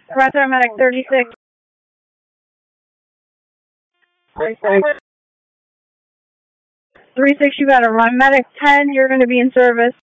Retro Medic 36. 36, you gotta run. Medic 10, you're gonna be in service.